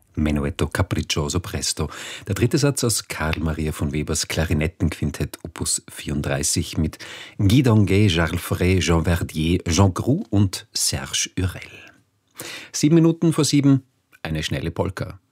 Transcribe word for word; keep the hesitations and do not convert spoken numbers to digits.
Menuetto capriccioso presto. Der dritte Satz aus Karl Maria von Webers Klarinettenquintett Opus vierunddreißig mit Guy Donguet, Charles Fauré, Jean Verdier, Jean Groux und Serge Urel. Sieben Minuten vor sieben, eine schnelle Polka.